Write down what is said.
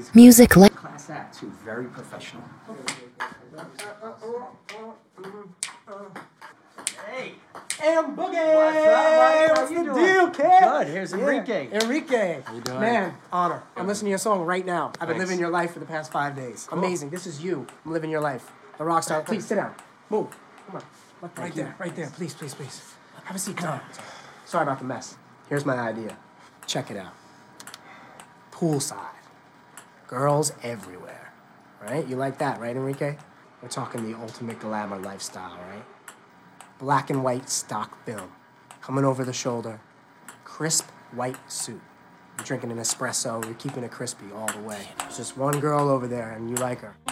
Music like Class act, too. Very professional. Hey. And Boogie! What's up, Mike? How What's you the doing? deal, kid? Good. Here's Enrique. Enrique. How you doing? Man, honor. I'm listening to your song right now. I've been Thanks. living your life for the past 5 days. Cool. Amazing. This is you. I'm living your life. The rock star. Please, sit down. Move. Come on. Right there. Right there. Please, please, please. Have a seat. Come on. Sorry about the mess. Here's my idea. Check it out. Poolside. Girls everywhere. Right? You like that, right, Enrique? We're talking the ultimate glamour lifestyle, right? Black and white stock film. Coming over the shoulder. Crisp white suit. You're drinking an espresso. You're keeping it crispy all the way. There's just one girl over there, and you like her.